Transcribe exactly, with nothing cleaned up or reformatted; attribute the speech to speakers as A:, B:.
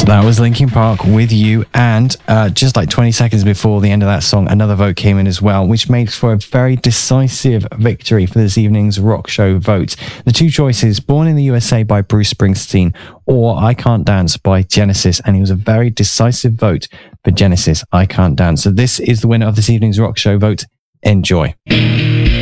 A: That was Linkin Park with You, and uh, just like twenty seconds before the end of that song, another vote came in as well, which makes for a very decisive victory for this evening's rock show vote. The two choices, Born in the U S A by Bruce Springsteen or I Can't Dance by Genesis, and it was a very decisive vote for Genesis, I Can't Dance. So this is the winner of this evening's rock show vote. Enjoy.